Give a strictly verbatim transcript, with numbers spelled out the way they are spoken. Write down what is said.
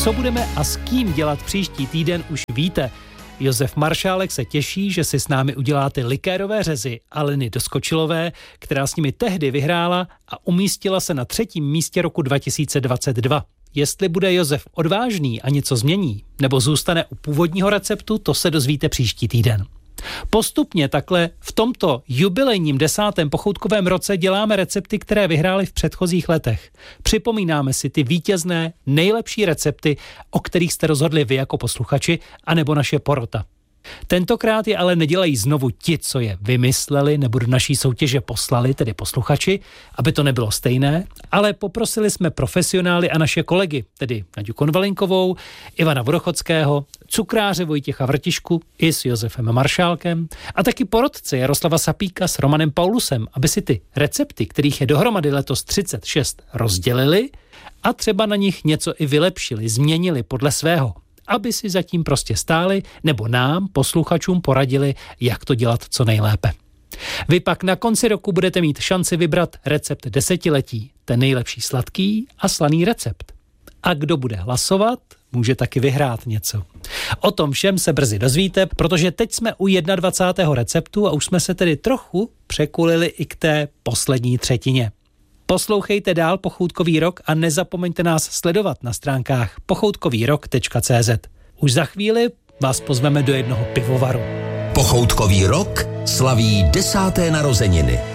Co budeme a s kým dělat příští týden, už víte. Josef Maršálek se těší, že si s námi uděláte likérové řezy Aleny Doskočilové, která s nimi tehdy vyhrála a umístila se na třetím místě roku dva tisíce dvacet dva. Jestli bude Josef odvážný a něco změní, nebo zůstane u původního receptu, to se dozvíte příští týden. Postupně takhle v tomto jubilejním desátém pochoutkovém roce děláme recepty, které vyhrály v předchozích letech. Připomínáme si ty vítězné, nejlepší recepty, o kterých jste rozhodli vy jako posluchači, anebo naše porota. Tentokrát je ale nedělají znovu ti, co je vymysleli nebo do naší soutěže poslali, tedy posluchači, aby to nebylo stejné, ale poprosili jsme profesionály a naše kolegy, tedy Naďu Konvalinkovou, Ivana Vodochodského, cukráře Vojtěcha Vrtišku i s Josefem Maršálkem a taky porodce Jaroslava Sapíka s Romanem Paulusem, aby si ty recepty, kterých je dohromady letos třicet šest, rozdělili a třeba na nich něco i vylepšili, změnili podle svého, aby si zatím prostě stáli nebo nám, posluchačům, poradili, jak to dělat co nejlépe. Vy pak na konci roku budete mít šanci vybrat recept desetiletí, ten nejlepší sladký a slaný recept. A kdo bude hlasovat, může taky vyhrát něco. O tom všem se brzy dozvíte, protože teď jsme u dvacátého prvního receptu a už jsme se tedy trochu překulili i k té poslední třetině. Poslouchejte dál Pochoutkový rok a nezapomeňte nás sledovat na stránkách pochoutkový rok tečka cé zet. Už za chvíli vás pozveme do jednoho pivovaru. Pochoutkový rok slaví desáté narozeniny.